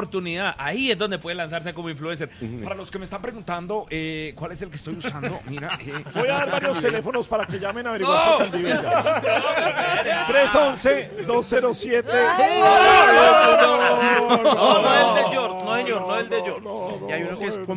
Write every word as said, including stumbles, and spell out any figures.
oportunidad. Ahí es donde puede lanzarse como influencer. Uh-huh. Para los que me están preguntando eh, cuál es el que estoy usando, mira. Eh, Voy a dar varios teléfonos para que llamen a averiguar por Candibella. tres once, dos cero siete. No, no, no, no, el de George, no, señor, no el de George. No, no, y hay uno que es